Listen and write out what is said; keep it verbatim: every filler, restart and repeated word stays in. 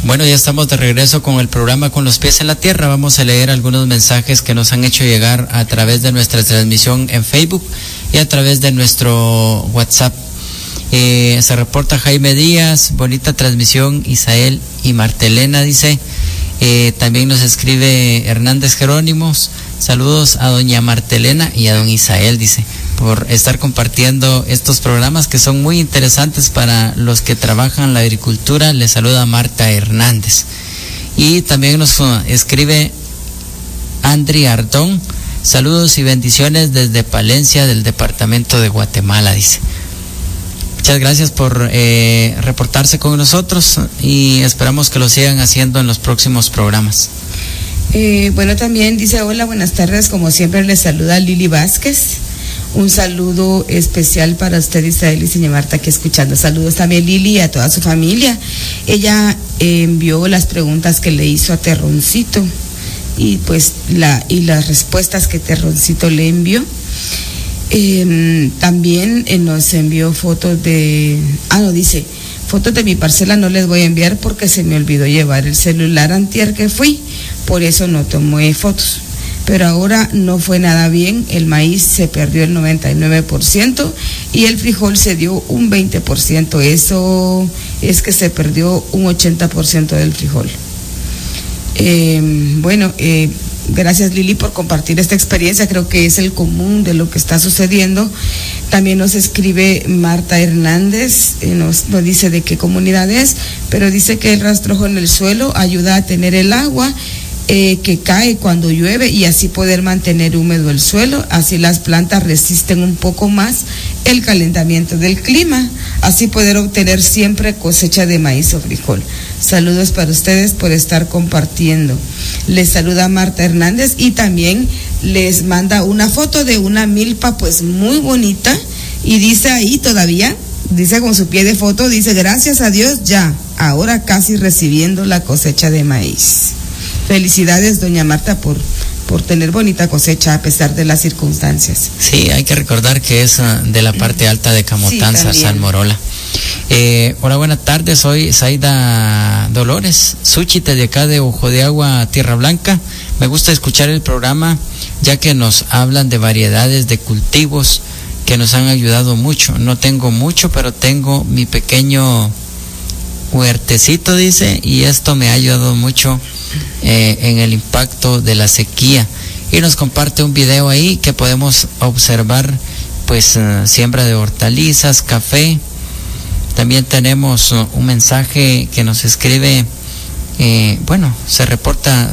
Bueno, ya estamos de regreso con el programa Con los Pies en la Tierra. Vamos a leer algunos mensajes que nos han hecho llegar a través de nuestra transmisión en Facebook y a través de nuestro WhatsApp. Eh, se reporta Jaime Díaz, bonita transmisión, Isael y Martelena, dice. Eh, también nos escribe Hernández Jerónimos, saludos a doña Martelena y a don Isael, dice, por estar compartiendo estos programas que son muy interesantes para los que trabajan la agricultura. Les saluda Marta Hernández. Y también nos uh, escribe Andri Ardón, saludos y bendiciones desde Palencia, del departamento de Guatemala, dice. Muchas gracias por eh, reportarse con nosotros y esperamos que lo sigan haciendo en los próximos programas. Eh, bueno, también dice, hola, buenas tardes, como siempre les saluda Lili Vázquez. Un saludo especial para usted, Isael y señora Marta, aquí escuchando. Saludos también, Lili, y a toda su familia. Ella eh, envió las preguntas que le hizo a Terroncito y pues la y las respuestas que Terroncito le envió. Eh, también eh, nos envió fotos de, ah no, dice, fotos de mi parcela no les voy a enviar porque se me olvidó llevar el celular antier que fui, por eso no tomé fotos, pero ahora no fue nada bien, el maíz se perdió el noventa y nueve por ciento y el frijol se dio un veinte por ciento, eso es que se perdió un ochenta por ciento del frijol. Eh, bueno, eh, gracias Lili por compartir esta experiencia, creo que es el común de lo que está sucediendo. También nos escribe Marta Hernández, eh, nos, nos dice de qué comunidad es, pero dice que el rastrojo en el suelo ayuda a tener el agua eh, que cae cuando llueve y así poder mantener húmedo el suelo, así las plantas resisten un poco más el calentamiento del clima, así poder obtener siempre cosecha de maíz o frijol. Saludos para ustedes por estar compartiendo. Les saluda Marta Hernández y también les manda una foto de una milpa pues muy bonita y dice ahí todavía, dice con su pie de foto, dice gracias a Dios ya, ahora casi recibiendo la cosecha de maíz. Felicidades doña Marta por, por tener bonita cosecha a pesar de las circunstancias. Sí, hay que recordar que es de la parte alta de Camotanza, sí, Salmorola. Eh, hola, buenas tardes, soy Zaida Dolores, Súchite de acá de Ojo de Agua, Tierra Blanca. Me gusta escuchar el programa ya que nos hablan de variedades de cultivos que nos han ayudado mucho. No tengo mucho, pero tengo mi pequeño huertecito, dice, y esto me ha ayudado mucho eh, en el impacto de la sequía. Y nos comparte un video ahí que podemos observar pues uh, siembra de hortalizas, café. También tenemos uh, un mensaje que nos escribe, eh, bueno, se reporta